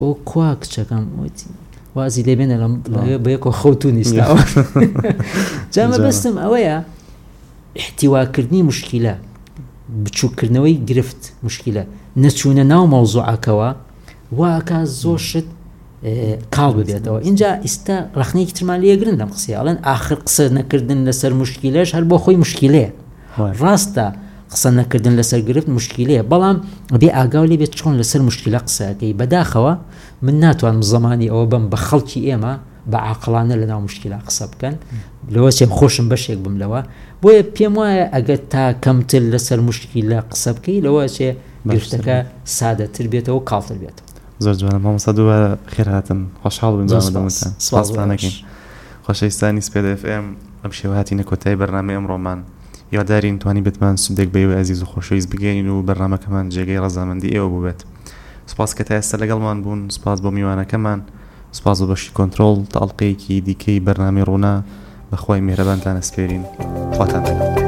ئەو کوا کچەکەم وازی لێبێنە بەیەکەوە خەوتو نیستاوە جامە بەستم ئەوەیە احتیواکردنی مشکلە بچووکردنەوەی گرفت مشکلە نەچوونە ناو مەوزوعەکەوە واکە زۆر شت کاڵ ببێتەوە اینجا ئێستا ڕخنەیەکی ترمان لێگرن لەم قسەیە ئەڵێن ئاخر قسە نەکردن لەسەر مشکلەش هەر بۆ خۆی مشکلەیە ڕاستە قسە نەکردن لەسەر گرفت مشکلەیە بەڵام بێ ئاگاو لێ بێت چۆن لەسەر مشکلە قسەکەی بەداخەوە من ناتوانم زمانی ئەوە بم بە خەڵکی ئێمە بە عاقڵانە لە ناو مشکلە قسە بکەن لەوە چێم خۆشم بەشێک بم لەوە بۆیە پێم وایە ئەگەر تا کەمتر لەسەر مشکلە قسە بکەی لەوە چێ گرفتەکە سادەتر بێتەوە و کاڵتر بێتەوە. زۆر جوانە مامۆستا دووبارە خێر هاتن خۆشحاڵ بن بەمەدەمتان سپاستانەکەین خۆشەویستانی سپێد FM ئەم شێوە هاتینە کۆتایی بەرنامەی ئەمڕۆمان یاددارین توانی بتمان سودێک بەوێ عزیز و خۆشەویست بگەین و بەرنامەکەمان جێگەی ڕەزامەندی ئێوە بووبێت. سپاس کە تا ئێستا لەگەڵمان بوون سپاس بۆ میوانەکەمان سپاس بۆ بەشی کۆنتڕۆڵ تاڵقەیەکی دیکەی بەرنامەی ڕوونا بەخوای میهرەبانتان ئەسپێرین خواتان لەگەڵ.